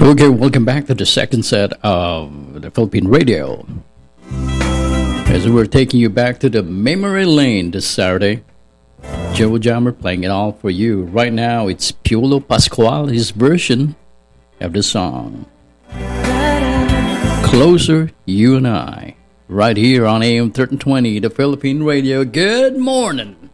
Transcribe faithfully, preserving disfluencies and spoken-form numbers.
Okay, welcome back to the second set of the Philippine Radio. As we're taking you back to the memory lane this Saturday, Joe Jammer playing it all for you. Right now, it's Piolo Pascual, his version of the song Closer, You and I, right here on A M thirteen twenty, the Philippine Radio. Good morning.